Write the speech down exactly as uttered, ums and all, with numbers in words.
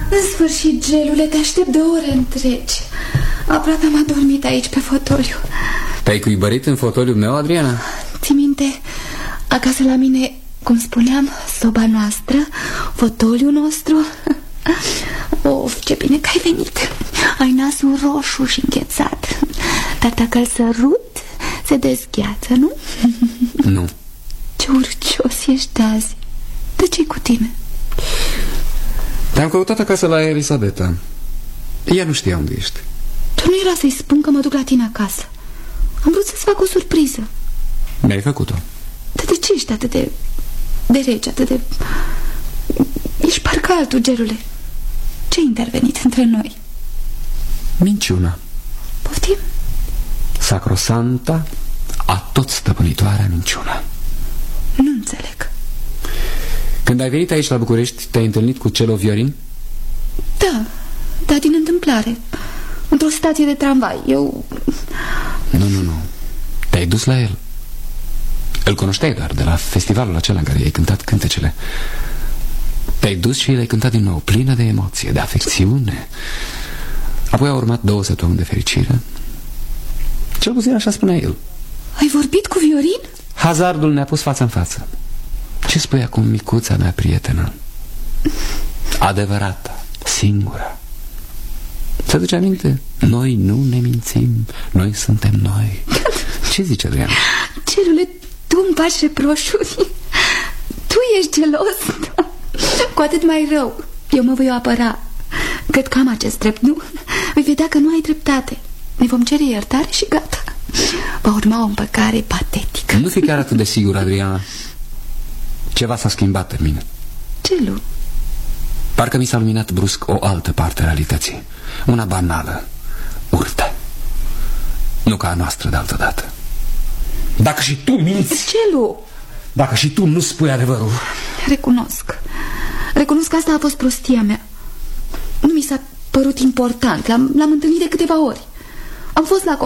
În sfârșit, Gelule, te aștept de ore întregi. Aproape am adormit aici pe fotoliu. Te-ai cuibărit în fotoliul meu, Adriana? Ții minte, acasă la mine, cum spuneam, soba noastră, fotoliul nostru. Of, ce bine că ai venit. Ai nasul roșu și înghețat. Dar dacă îl sărut, se dezgheață, nu? Nu. Ce urcios ești azi. De ce-i cu tine? Te-am căutat acasă la Elisabeta. Ea nu știa unde ești. Tu nu era să-i spun că mă duc la tine acasă. Am vrut să-ți fac o surpriză. Mi-ai făcut-o. Dar de ce ești atât de... de rece, atât de... Ești parcă altul, Gelule. Ce-a intervenit între noi? Minciuna. Poftim? Sacrosanta, atot stăpânitoarea minciuna. Nu înțeleg. Când ai venit aici la București, te-ai întâlnit cu Celo Viorin? Da, da, din întâmplare. Într-o stație de tramvai. Eu... Nu, nu, nu. Te-ai dus la el. Îl cunoșteai doar de la festivalul acela în care i-ai cântat cântecele. Te-ai dus și l-ai cântat din nou, plină de emoție, de afecțiune. Apoi au urmat două săptămâni de fericire. Cel puțin așa spunea el. Ai vorbit cu Viorin? Hazardul ne-a pus față în față. Ce spui acum, micuța mea prietenă? Adevărata, singura. Ți aduce aminte? Noi nu ne mințim, noi suntem noi. Ce zice Adriana? Celule, tu îmi faci reproșuri. Tu ești gelos. Cu atât mai rău. Eu mă voi apăra. Cred că am acest drept, nu? Vei vedea că nu ai dreptate. Ne vom cere iertare și gata. Va urma o împăcare patetică. Nu fi chiar atât de sigur, Adriana. Ceva s-a schimbat în mine. Ce lu? Parcă mi s-a luminat brusc o altă parte a realității. Una banală, urtă. Nu ca a noastră de altă dată. Dacă și tu minți... Ce lu? Dacă și tu nu spui adevărul... Recunosc. Recunosc că asta a fost prostia mea. Nu mi s-a părut important. L-am întâlnit de câteva ori. Am fost la